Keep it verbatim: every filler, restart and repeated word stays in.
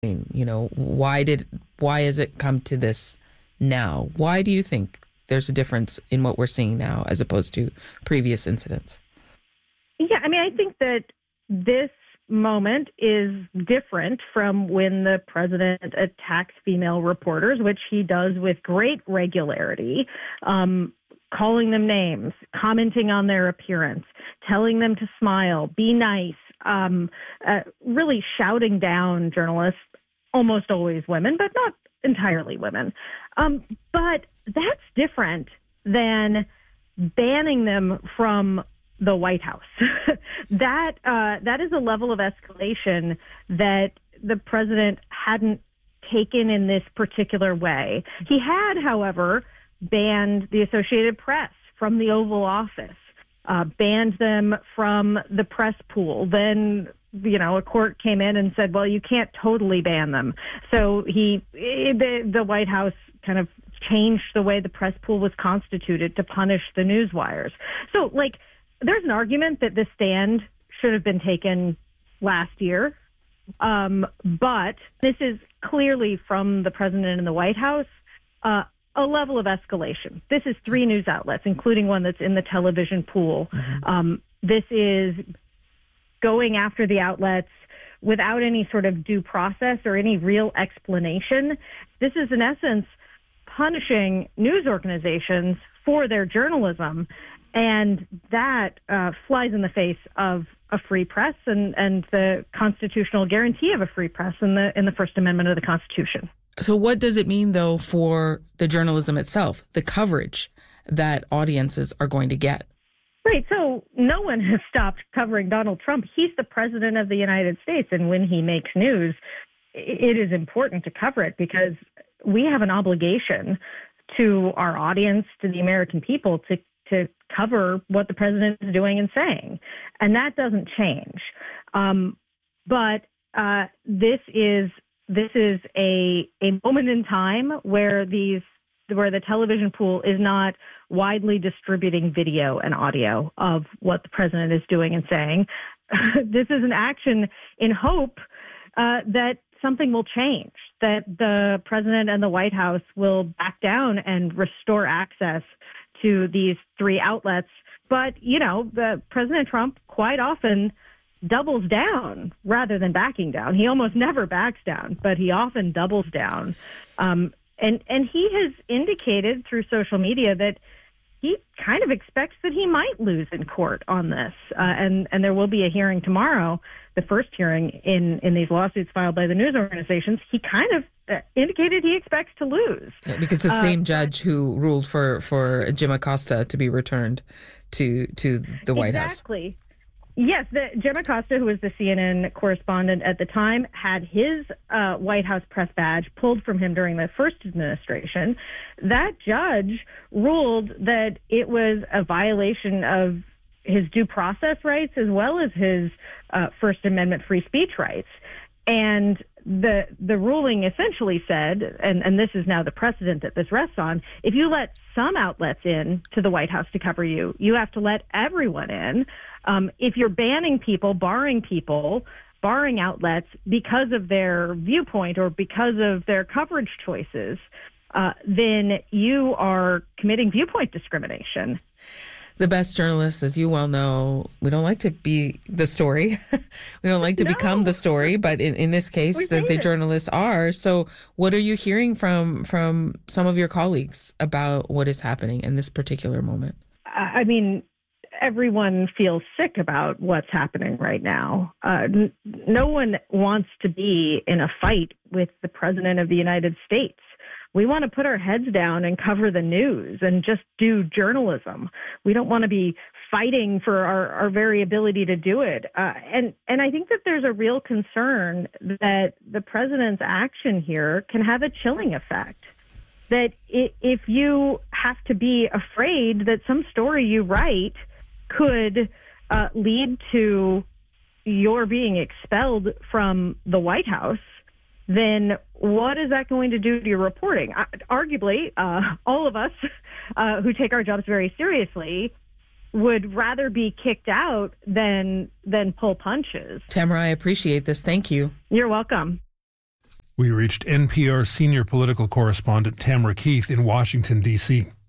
You know, why did why has it come to this now? Why do you think there's a difference in what we're seeing now as opposed to previous incidents? Yeah, I mean, I think that this moment is different from when the president attacks female reporters, which he does with great regularity, um, calling them names, commenting on their appearance, telling them to smile, be nice, um, uh, really shouting down journalists, almost always women, but not entirely women. Um, but that's different than banning them from the White House. that uh, that is a level of escalation that the president hadn't taken in this particular way. He had, however, banned the Associated Press from the Oval Office, uh, banned them from the press pool. Then, you know, a court came in and said, well, you can't totally ban them. So he, the, the White House kind of changed the way the press pool was constituted to punish the news wires. So, like, there's an argument that this stand should have been taken last year. Um, but this is clearly from the president and the White House, uh, a level of escalation. This is three news outlets, including one that's in the television pool. Mm-hmm. Um, this is going after the outlets without any sort of due process or any real explanation. This is, in essence, punishing news organizations for their journalism. And that uh, flies in the face of a free press and, and the constitutional guarantee of a free press in the in the First Amendment of the Constitution. So what does it mean, though, for the journalism itself, the coverage that audiences are going to get? Right. So no one has stopped covering Donald Trump. He's the president of the United States. And when he makes news, it is important to cover it because we have an obligation to our audience, to the American people, to to cover what the president is doing and saying. And that doesn't change. Um, but uh, this is this is a a moment in time where these where the television pool is not widely distributing video and audio of what the president is doing and saying. This is an action in hope uh, that something will change, that the president and the White House will back down and restore access to these three outlets. But, you know, the President Trump quite often doubles down rather than backing down. He almost never backs down, but he often doubles down. Um, and, and he has indicated through social media that he kind of expects that he might lose in court on this. Uh, and, and there will be a hearing tomorrow, the first hearing in, in these lawsuits filed by the news organizations. He kind of uh, indicated he expects to lose. Yeah, because the same uh, judge who ruled for, for Jim Acosta to be returned to, to the White House. Exactly. Yes, the, Jim Acosta, who was the C N N correspondent at the time, had his uh, White House press badge pulled from him during the first administration. That judge ruled that it was a violation of his due process rights as well as his uh, First Amendment free speech rights. And the the ruling essentially said, and, and this is now the precedent that this rests on, if you let some outlets in to the White House to cover you, you have to let everyone in. Um, if you're banning people, barring people, barring outlets because of their viewpoint or because of their coverage choices, uh, then you are committing viewpoint discrimination. The best journalists, as you well know, we don't like to be the story. We don't like to no. become the story, but in, in this case, the, the journalists are. So what are you hearing from from some of your colleagues about what is happening in this particular moment? I mean, everyone feels sick about what's happening right now. Uh, n- no one wants to be in a fight with the president of the United States. We want to put our heads down and cover the news and just do journalism. We don't want to be fighting for our, our very ability to do it. Uh, and, and I think that there's a real concern that the president's action here can have a chilling effect. That if you have to be afraid that some story you write could uh, lead to your being expelled from the White House, then what is that going to do to your reporting? Uh, arguably, uh, all of us uh, who take our jobs very seriously would rather be kicked out than than pull punches. Tamara, I appreciate this. Thank you. You're welcome. We reached N P R senior political correspondent Tamara Keith in Washington, D C